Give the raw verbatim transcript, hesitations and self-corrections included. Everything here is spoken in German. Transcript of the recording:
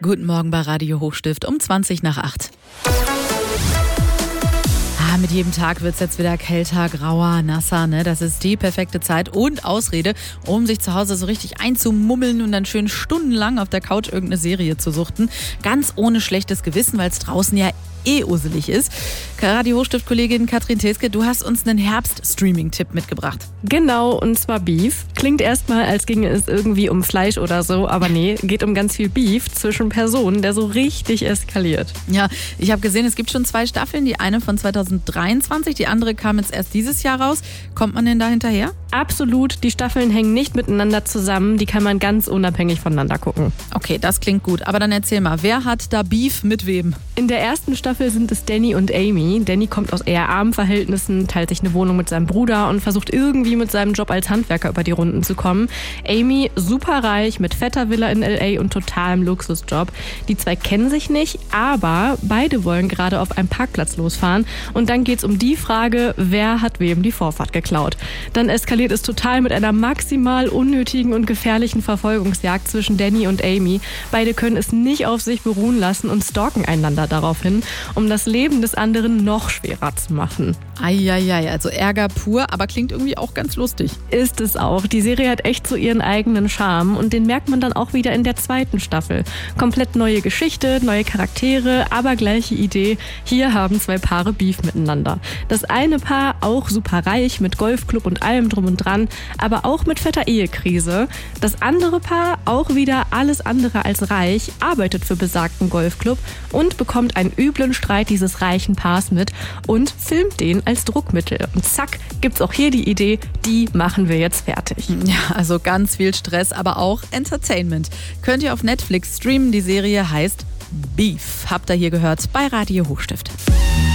Guten Morgen bei Radio Hochstift um zwanzig nach acht. Ah, mit jedem Tag wird es jetzt wieder kälter, grauer, nasser. Ne? Das ist die perfekte Zeit und Ausrede, um sich zu Hause so richtig einzumummeln und dann schön stundenlang auf der Couch irgendeine Serie zu suchten. Ganz ohne schlechtes Gewissen, weil es draußen ja eh uselig ist. Radio Hochstift-Kollegin Katrin Theske, du hast uns einen Herbst-Streaming-Tipp mitgebracht. Genau, und zwar Beef. Klingt erstmal, als ginge es irgendwie um Fleisch oder so, aber nee, geht um ganz viel Beef zwischen Personen, der so richtig eskaliert. Ja, ich habe gesehen, es gibt schon zwei Staffeln. Die eine von zwanzig dreiundzwanzig, die andere kam jetzt erst dieses Jahr raus. Kommt man denn da hinterher? Absolut, die Staffeln hängen nicht miteinander zusammen, die kann man ganz unabhängig voneinander gucken. Okay, das klingt gut. Aber dann erzähl mal, wer hat da Beef mit wem? In der ersten Staffel sind es Danny und Amy. Danny kommt aus eher armen Verhältnissen, teilt sich eine Wohnung mit seinem Bruder und versucht irgendwie mit seinem Job als Handwerker über die Runden zu kommen. Amy, superreich, mit fetter Villa in L A und totalem Luxusjob. Die zwei kennen sich nicht, aber beide wollen gerade auf einem Parkplatz losfahren. Und dann geht's um die Frage, wer hat wem die Vorfahrt geklaut. Dann eskaliert es total mit einer maximal unnötigen und gefährlichen Verfolgungsjagd zwischen Danny und Amy. Beide können es nicht auf sich beruhen lassen und stalken einander daraufhin, um das Leben des anderen noch schwerer zu machen. Eieiei, also Ärger pur, aber klingt irgendwie auch ganz lustig. Ist es auch. Die Serie hat echt so ihren eigenen Charme und den merkt man dann auch wieder in der zweiten Staffel. Komplett neue Geschichte, neue Charaktere, aber gleiche Idee. Hier haben zwei Paare Beef miteinander. Das eine Paar auch super reich mit Golfclub und allem drum und dran, aber auch mit fetter Ehekrise. Das andere Paar auch wieder alles andere als reich, arbeitet für besagten Golfclub und bekommt einen üblen Streit dieses reichen Paars mit und filmt den als Druckmittel. Und zack, gibt's auch hier die Idee, die machen wir jetzt fertig. Ja, also ganz viel Stress, aber auch Entertainment. Könnt ihr auf Netflix streamen. Die Serie heißt Beef. Habt ihr hier gehört bei Radio Hochstift.